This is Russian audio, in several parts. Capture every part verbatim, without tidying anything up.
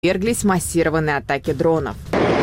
подверглись массированной атаке дронов.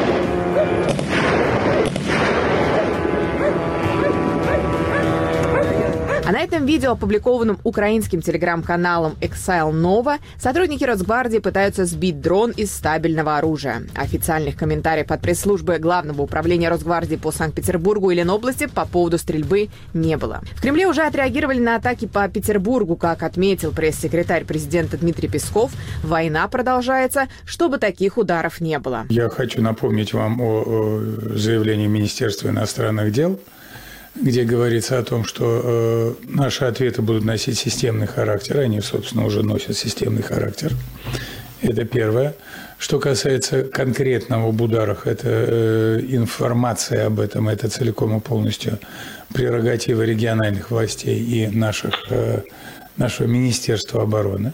А на этом видео, опубликованном украинским телеграм-каналом Exile Nova, сотрудники Росгвардии пытаются сбить дрон из стабильного оружия. Официальных комментариев от пресс-службы Главного управления Росгвардии по Санкт-Петербургу и Ленобласти по поводу стрельбы не было. В Кремле уже отреагировали на атаки по Петербургу. Как отметил пресс-секретарь президента Дмитрий Песков, война продолжается, чтобы таких ударов не было. Я хочу напомнить вам о, о заявлении Министерства иностранных дел, где говорится о том, что э, наши ответы будут носить системный характер. Они, собственно, уже носят системный характер. Это первое. Что касается конкретного об ударах, это э, информация об этом, это целиком и полностью прерогатива региональных властей и наших, э, нашего Министерства обороны.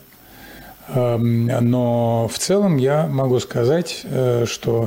Э, но в целом я могу сказать, э, что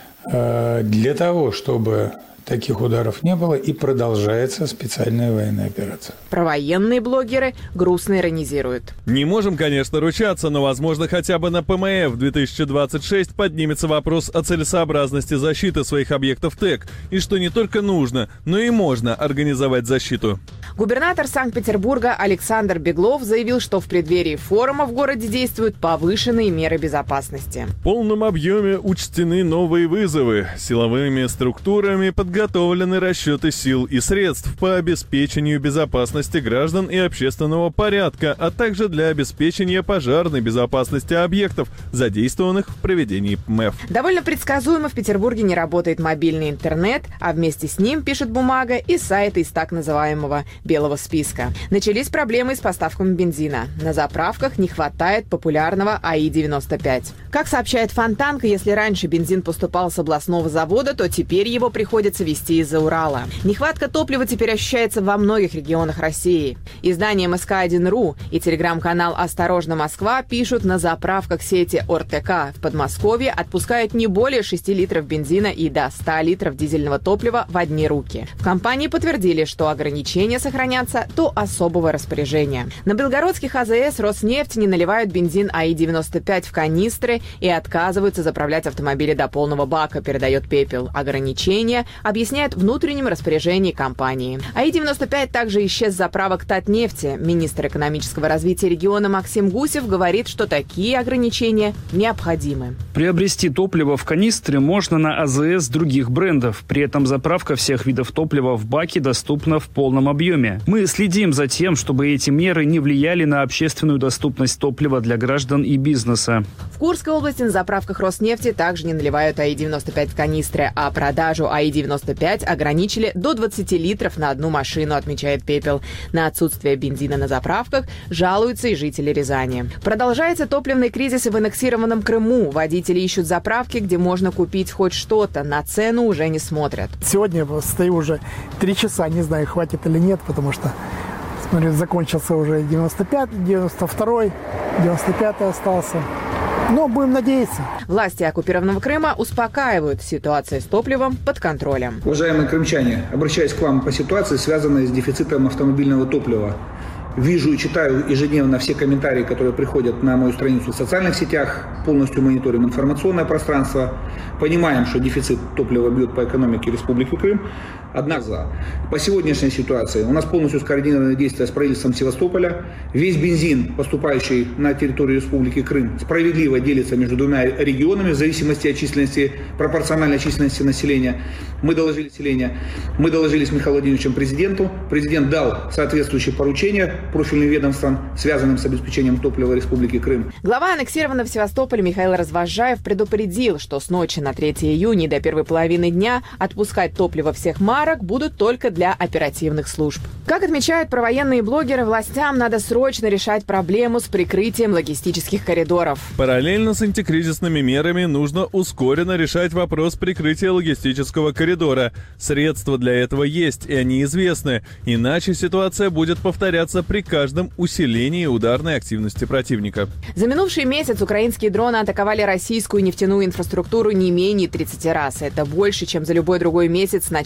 э, для того, чтобы таких ударов не было, и продолжается специальная военная операция. Провоенные блогеры грустно иронизируют. Не можем, конечно, ручаться, но, возможно, хотя бы на ПМФ в две тысячи двадцать шесть поднимется вопрос о целесообразности защиты своих объектов ТЭК, и что не только нужно, но и можно организовать защиту. Губернатор Санкт-Петербурга Александр Беглов заявил, что в преддверии форума в городе действуют повышенные меры безопасности. В полном объеме учтены новые вызовы. Силовыми структурами подготовлены расчеты сил и средств по обеспечению безопасности граждан и общественного порядка, а также для обеспечения пожарной безопасности объектов, задействованных в проведении ПМФ. Довольно предсказуемо в Петербурге не работает мобильный интернет, а вместе с ним, пишет «Бумага», и сайты из так называемого белого списка. Начались проблемы с поставками бензина. На заправках не хватает популярного А И девяносто пять. Как сообщает Фонтанка, если раньше бензин поступал с областного завода, то теперь его приходится везти из-за Урала. Нехватка топлива теперь ощущается во многих регионах России. Издание эм эс ка один точка ру и телеграм-канал «Осторожно, Москва» пишут, на заправках сети Ор Тэ Ка в Подмосковье отпускают не более шести литров бензина и до ста литров дизельного топлива в одни руки. В компании подтвердили, что ограничения сохранятся до особого распоряжения. На белгородских А Зэ Эс Роснефть не наливают бензин А И девяносто пять в канистры и отказываются заправлять автомобили до полного бака, передает Пепел. Ограничения объясняют внутренним распоряжением компании. А И девяносто пять также исчез с заправок Татнефти. Министр экономического развития региона Максим Гусев говорит, что такие ограничения необходимы. Приобрести топливо в канистре можно на А Зэ Эс других брендов. При этом заправка всех видов топлива в баке доступна в полном объеме. Мы следим за тем, чтобы эти меры не влияли на общественную доступность топлива для граждан и бизнеса. В Курской области на заправках Роснефти также не наливают А И девяносто пять в канистры, а продажу А И девяносто пять ограничили до двадцати литров на одну машину, отмечает Пепел. На отсутствие бензина на заправках жалуются и жители Рязани. Продолжается топливный кризис и в аннексированном Крыму. Водители ищут заправки, где можно купить хоть что-то. На цену уже не смотрят. Сегодня я стою уже три часа, не знаю, хватит или нет, потому что, смотрю, закончился уже девяносто пятый, девяносто второй, девяносто пятый остался. Но будем надеяться. Власти оккупированного Крыма успокаивают. Ситуация с топливом под контролем. Уважаемые крымчане, обращаюсь к вам по ситуации, связанной с дефицитом автомобильного топлива. Вижу и читаю ежедневно все комментарии, которые приходят на мою страницу в социальных сетях. Полностью мониторим информационное пространство. Понимаем, что дефицит топлива бьет по экономике Республики Крым. Однако, по сегодняшней ситуации у нас полностью скоординированы действия с правительством Севастополя. Весь бензин, поступающий на территорию Республики Крым, справедливо делится между двумя регионами в зависимости от численности, пропорциональной численности населения. Мы доложили население, мы доложили с Михаилом Владимировичем президенту. Президент дал соответствующие поручения профильным ведомствам, связанным с обеспечением топлива Республики Крым. Глава аннексированного Севастополя Михаил Развозжаев предупредил, что с ночи на третье июня до первой половины дня отпускать топливо всех марок будут только для оперативных служб. Как отмечают провоенные блогеры, властям надо срочно решать проблему с прикрытием логистических коридоров. Параллельно с антикризисными мерами нужно ускоренно решать вопрос прикрытия логистического коридора. Средства для этого есть, и они известны. Иначе ситуация будет повторяться при каждом усилении ударной активности противника. За минувший месяц украинские дроны атаковали российскую нефтяную инфраструктуру не менее тридцати раз. Это больше, чем за любой другой месяц с начала войны.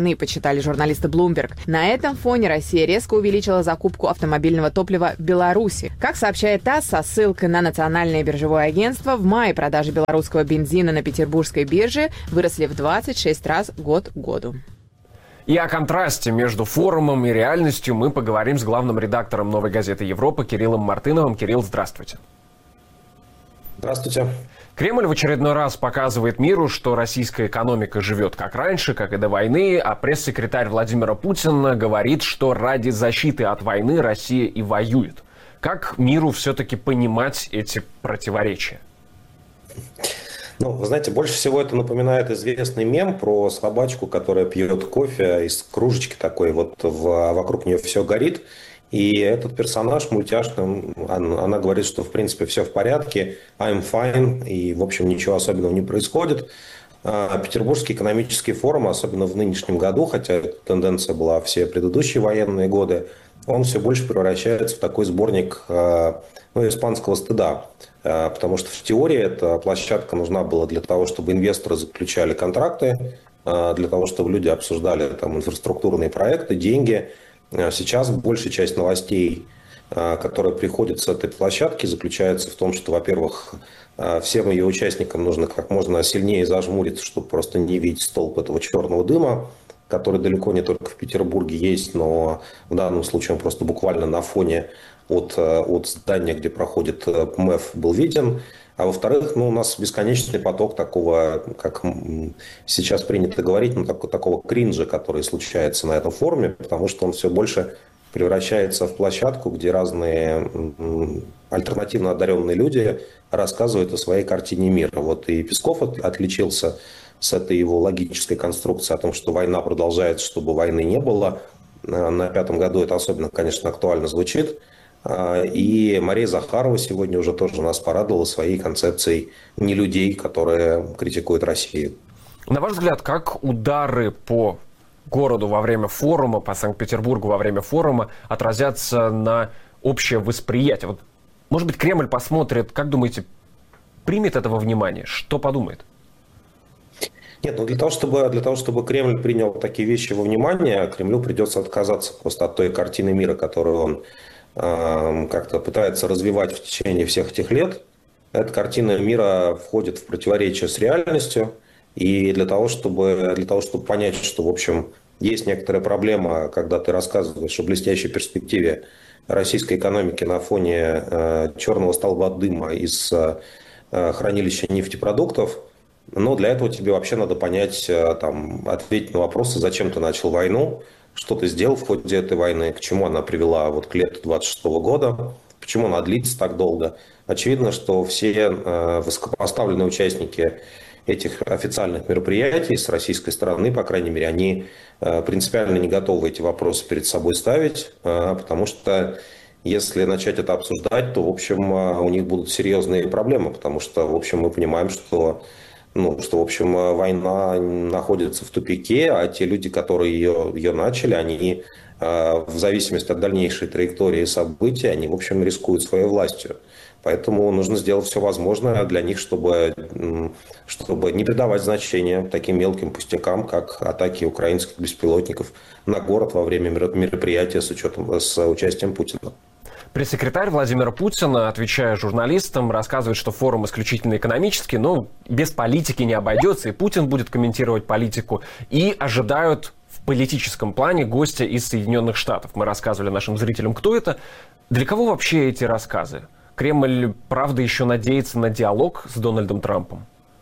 войны, почитали журналисты Bloomberg. На этом фоне Россия резко увеличила закупку автомобильного топлива в Беларуси. Как сообщает ТАСС со ссылкой на Национальное биржевое агентство, в мае продажи белорусского бензина на петербургской бирже выросли в двадцать шесть раз год к году. И о контрасте между форумом и реальностью мы поговорим с главным редактором «Новой газеты Европа» Кириллом Мартыновым. Кирилл, здравствуйте. Здравствуйте. Кремль в очередной раз показывает миру, что российская экономика живет как раньше, как и до войны, а пресс-секретарь Владимира Путина говорит, что ради защиты от войны Россия и воюет. Как миру все-таки понимать эти противоречия? Ну, вы знаете, больше всего это напоминает известный мем про собачку, которая пьет кофе из кружечки такой, вот в, вокруг нее все горит. И этот персонаж мультяшный, она, она говорит, что в принципе все в порядке, I'm fine, и в общем ничего особенного не происходит. А Петербургский экономический форум, особенно в нынешнем году, хотя эта тенденция была все предыдущие военные годы, он все больше превращается в такой сборник ну, испанского стыда. Потому что в теории эта площадка нужна была для того, чтобы инвесторы заключали контракты, для того, чтобы люди обсуждали там, инфраструктурные проекты, деньги. Сейчас большая часть новостей, которые приходят с этой площадки, заключается в том, что, во-первых, всем ее участникам нужно как можно сильнее зажмуриться, чтобы просто не видеть столб этого черного дыма, который далеко не только в Петербурге есть, но в данном случае он просто буквально на фоне от, от здания, где проходит МЭФ, был виден. А во-вторых, ну, у нас бесконечный поток такого, как сейчас принято говорить, ну, такого, такого кринжа, который случается на этом форуме, потому что он все больше превращается в площадку, где разные альтернативно одаренные люди рассказывают о своей картине мира. Вот и Песков отличился с этой его логической конструкцией о том, что война продолжается, чтобы войны не было. На пятом году это особенно, конечно, актуально звучит. И Мария Захарова сегодня уже тоже нас порадовала своей концепцией нелюдей, которые критикуют Россию. На ваш взгляд, как удары по городу во время форума, по Санкт-Петербургу во время форума отразятся на общее восприятие? Вот, может быть, Кремль посмотрит, как думаете, примет это во внимание? Что подумает? Нет, ну для того, чтобы, для того, чтобы Кремль принял такие вещи во внимание, Кремлю придется отказаться просто от той картины мира, которую он э, как-то пытается развивать в течение всех этих лет. Эта картина мира входит в противоречие с реальностью. И для того, чтобы, для того, чтобы понять, что, в общем, есть некоторая проблема, когда ты рассказываешь о блестящей перспективе российской экономики на фоне э, черного столба дыма из э, хранилища нефтепродуктов, но для этого тебе вообще надо понять, там, ответить на вопросы, зачем ты начал войну, что ты сделал в ходе этой войны, к чему она привела вот к лету двадцать шестого года, почему она длится так долго. Очевидно, что все э, высокопоставленные участники этих официальных мероприятий с российской стороны, по крайней мере, они э, принципиально не готовы эти вопросы перед собой ставить, э, потому что если начать это обсуждать, то, в общем, э, у них будут серьезные проблемы, потому что, в общем, мы понимаем, что Ну, что, в общем, война находится в тупике, а те люди, которые ее, ее начали, они в зависимости от дальнейшей траектории событий, они, в общем, рискуют своей властью. Поэтому нужно сделать все возможное для них, чтобы, чтобы не придавать значения таким мелким пустякам, как атаки украинских беспилотников на город во время мероприятия с, учетом, с участием Путина. Пресс-секретарь Владимира Путина, отвечая журналистам, рассказывает, что форум исключительно экономический, но без политики не обойдется, и Путин будет комментировать политику. И ожидают в политическом плане гостя из Соединенных Штатов. Мы рассказывали нашим зрителям, кто это. Для кого вообще эти рассказы? Кремль, правда, еще надеется на диалог с Дональдом Трампом?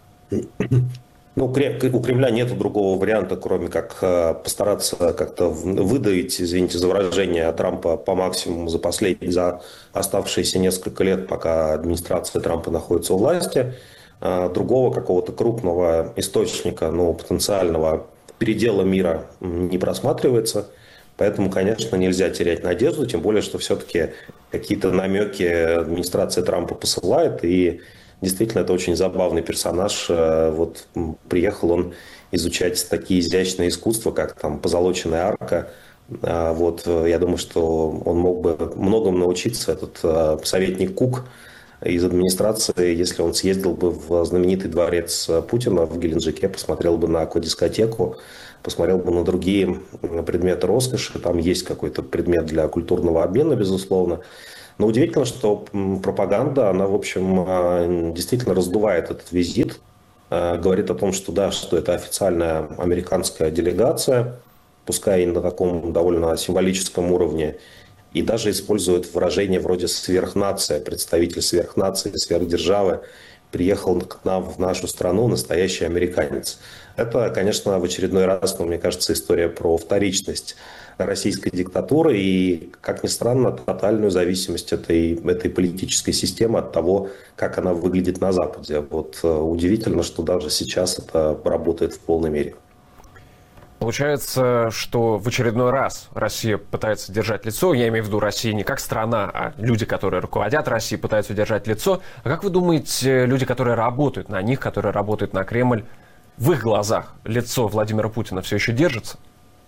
Ну, у Кремля нет другого варианта, кроме как постараться как-то выдавить, извините за выражение, Трампа по максимуму за последние, за оставшиеся несколько лет, пока администрация Трампа находится у власти. Другого какого-то крупного источника, ну, потенциального передела мира не просматривается. Поэтому, конечно, нельзя терять надежду, тем более, что все-таки какие-то намеки администрация Трампа посылает, и действительно, это очень забавный персонаж. Вот приехал он изучать такие изящные искусства, как там позолоченная арка. Вот, я думаю, что он мог бы многому научиться, этот советник Кук. из администрации, если он съездил бы в знаменитый дворец Путина в Геленджике, посмотрел бы на аквадискотеку, посмотрел бы на другие предметы роскоши. Там есть какой-то предмет для культурного обмена, безусловно. Но удивительно, что пропаганда, она, в общем, действительно раздувает этот визит. Говорит о том, что да, что это официальная американская делегация, пускай и на таком довольно символическом уровне, и даже используют выражение вроде «сверхнация», представитель сверхнации, сверхдержавы приехал к нам в нашу страну настоящий американец. Это, конечно, в очередной раз, но, мне кажется, история про вторичность российской диктатуры и, как ни странно, тотальную зависимость этой, этой политической системы от того, как она выглядит на Западе. Вот удивительно, что даже сейчас это работает в полной мере. Получается, что в очередной раз Россия пытается держать лицо. Я имею в виду Россию не как страна, а люди, которые руководят Россией, пытаются держать лицо. А как вы думаете, люди, которые работают на них, которые работают на Кремль, в их глазах лицо Владимира Путина все еще держится?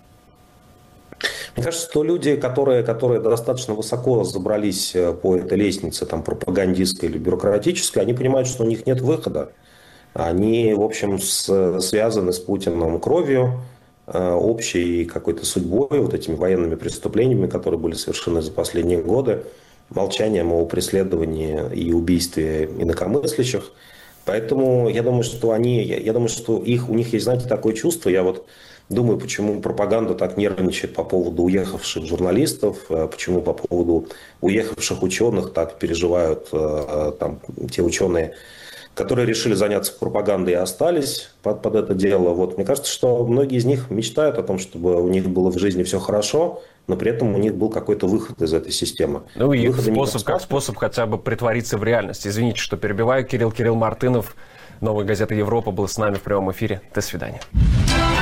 Мне кажется, что люди, которые, которые достаточно высоко забрались по этой лестнице, там, пропагандистской или бюрократической, они понимают, что у них нет выхода. Они, в общем, с, связаны с Путиным кровью, общей какой-то судьбой, вот этими военными преступлениями, которые были совершены за последние годы, молчанием о преследовании и убийстве инакомыслящих. Поэтому я думаю, что они, я думаю, что их, у них есть, знаете, такое чувство. Я вот думаю, почему пропаганда так нервничает по поводу уехавших журналистов, почему по поводу уехавших ученых так переживают там, те ученые, которые решили заняться пропагандой и остались под, под это дело. Вот. Мне кажется, что многие из них мечтают о том, чтобы у них было в жизни все хорошо, но при этом у них был какой-то выход из этой системы. Ну и способ, как способ хотя бы притвориться в реальность. Извините, что перебиваю. Кирилл Кирилл Мартынов, Новая газета Европа, был с нами в прямом эфире. До свидания.